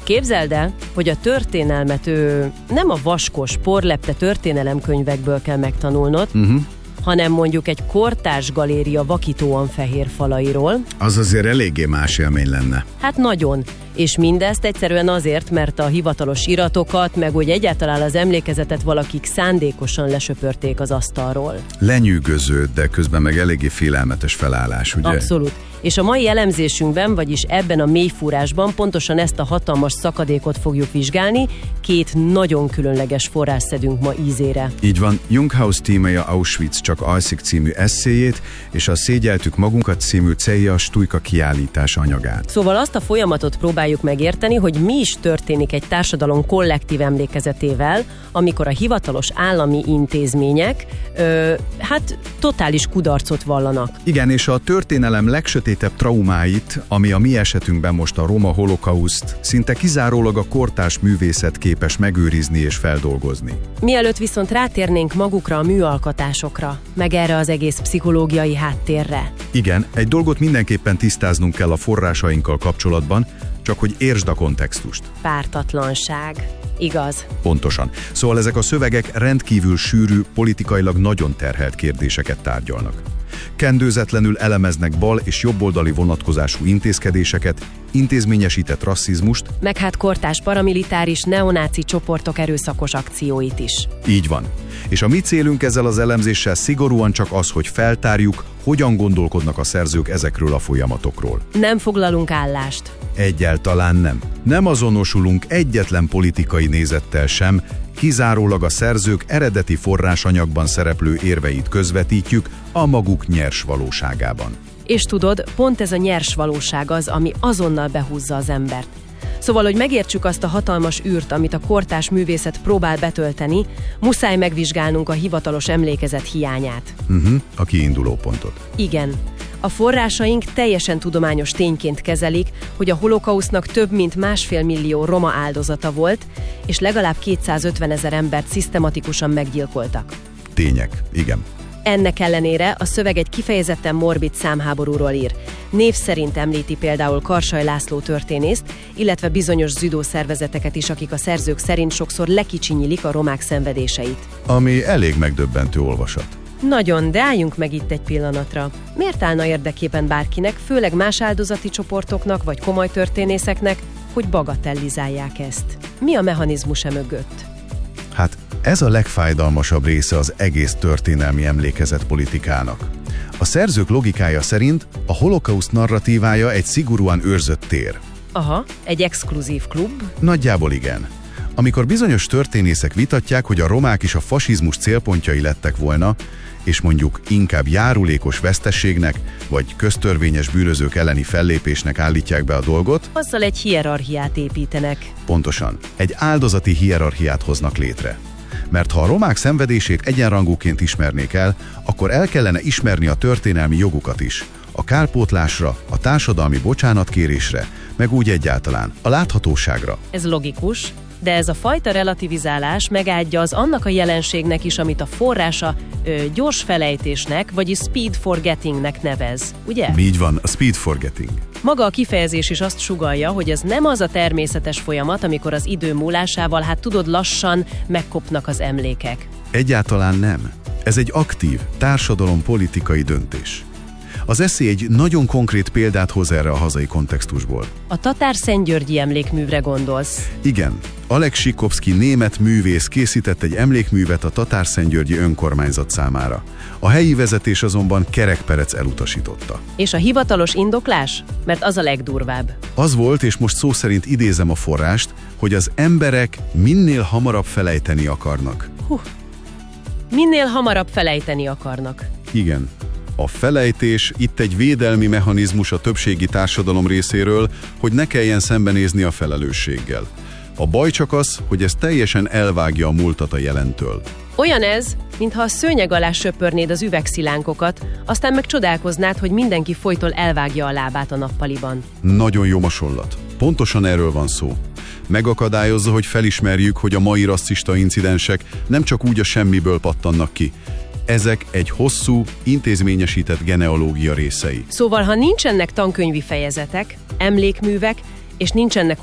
Képzeld el, hogy a történelmet nem a vaskos, porlepte történelemkönyvekből kell megtanulnod, hanem mondjuk egy kortárs galéria vakítóan fehér falairól. Az azért eléggé más élmény lenne. Hát nagyon. És mindezt egyszerűen azért, mert a hivatalos iratokat, meg úgy egyáltalán az emlékezetet valakik szándékosan lesöpörték az asztalról. Lenyűgöző, de közben meg eléggé félelmetes felállás, ugye? Abszolút. És a mai elemzésünkben, vagyis ebben a mélyfúrásban pontosan ezt a hatalmas szakadékot fogjuk vizsgálni, két nagyon különleges forrás szedünk ma ízére. Így van, Junghaus témája Auschwitz csak alszik című esszéjét, és a Szégyeltük magunkat című Celja Stujka kiállítás anyagát. Szóval azt a folyamatot próbáljuk megérteni, hogy mi is történik egy társadalom kollektív emlékezetével, amikor a hivatalos állami intézmények totális kudarcot vallanak. Igen, és a történelem legsötétebb traumáit, ami a mi esetünkben most a roma holokauszt, szinte kizárólag a kortárs művészet képes megőrizni és feldolgozni. Mielőtt viszont rátérnénk magukra a műalkotásokra, meg erre az egész pszichológiai háttérre. Igen, egy dolgot mindenképpen tisztáznunk kell a forrásainkkal kapcsolatban, csak hogy értsd a kontextust. Pártatlanság. Igaz. Pontosan. Szóval ezek a szövegek rendkívül sűrű, politikailag nagyon terhelt kérdéseket tárgyalnak. Kendőzetlenül elemeznek bal- és jobboldali vonatkozású intézkedéseket, intézményesített rasszizmust, meg hát kortárs paramilitáris, neonáci csoportok erőszakos akcióit is. Így van. És a mi célunk ezzel az elemzéssel szigorúan csak az, hogy feltárjuk, hogyan gondolkodnak a szerzők ezekről a folyamatokról. Nem foglalunk állást. Egyáltalán nem. Nem azonosulunk egyetlen politikai nézettel sem, kizárólag a szerzők eredeti forrásanyagban szereplő érveit közvetítjük a maguk nyers valóságában. És tudod, pont ez a nyers valóság az, ami azonnal behúzza az embert. Szóval, hogy megértsük azt a hatalmas űrt, amit a kortárs művészet próbál betölteni, muszáj megvizsgálnunk a hivatalos emlékezet hiányát. A kiinduló pontot. Igen. A forrásaink teljesen tudományos tényként kezelik, hogy a holokausznak több mint 1,5 millió roma áldozata volt, és legalább 250 000 embert szisztematikusan meggyilkoltak. Tények, igen. Ennek ellenére a szöveg egy kifejezetten morbid számháborúról ír. Név szerint említi például Karsai László történészt, illetve bizonyos zsidó szervezeteket is, akik a szerzők szerint sokszor lekicsinyilik a romák szenvedéseit. Ami elég megdöbbentő olvasat. Nagyon, de álljunk meg itt egy pillanatra. Miért állna érdekében bárkinek, főleg más áldozati csoportoknak vagy komoly történészeknek, hogy bagatellizálják ezt? Mi a mechanizmusa mögött? Hát ez a legfájdalmasabb része az egész történelmi emlékezetpolitikának. A szerzők logikája szerint a holokauszt narratívája egy szigorúan őrzött tér. Aha, egy exkluzív klub? Nagyjából igen. Amikor bizonyos történészek vitatják, hogy a romák is a fasizmus célpontjai lettek volna, és mondjuk inkább járulékos vesztességnek, vagy köztörvényes bűnözők elleni fellépésnek állítják be a dolgot, azzal egy hierarchiát építenek. Pontosan, egy áldozati hierarchiát hoznak létre. Mert ha a romák szenvedését egyenrangúként ismernék el, akkor el kellene ismerni a történelmi jogukat is, a kárpótlásra, a társadalmi bocsánatkérésre, meg úgy egyáltalán, a láthatóságra. Ez logikus, de ez a fajta relativizálás megáldja az annak a jelenségnek is, amit a forrása gyors felejtésnek, vagyis speed forgettingnek nevez, ugye? Így van, a speed forgetting. Maga a kifejezés is azt sugallja, hogy ez nem az a természetes folyamat, amikor az idő múlásával, hát tudod, lassan megkopnak az emlékek. Egyáltalán nem. Ez egy aktív, társadalompolitikai döntés. Az esszé egy nagyon konkrét példát hoz erre a hazai kontextusból. A tatár-szentgyörgyi emlékművre gondolsz? Igen. Oleg Sikovszky német művész készített egy emlékművet a tatár-szentgyörgyi önkormányzat számára. A helyi vezetés azonban kerekperec elutasította. És a hivatalos indoklás? Mert az a legdurvább. Az volt, és most szó szerint idézem a forrást, hogy az emberek minél hamarabb felejteni akarnak. Minél hamarabb felejteni akarnak. Igen. A felejtés itt egy védelmi mechanizmus a többségi társadalom részéről, hogy ne kelljen szembenézni a felelősséggel. A baj csak az, hogy ez teljesen elvágja a múltat a jelentől. Olyan ez, mintha a szőnyeg alá söpörnéd az üvegszilánkokat, aztán meg csodálkoznád, hogy mindenki folytól elvágja a lábát a nappaliban. Nagyon jó hasonlat. Pontosan erről van szó. Megakadályozza, hogy felismerjük, hogy a mai rasszista incidensek nem csak úgy a semmiből pattannak ki. Ezek egy hosszú, intézményesített genealógia részei. Szóval, ha nincsenek tankönyvi fejezetek, emlékművek, és nincsenek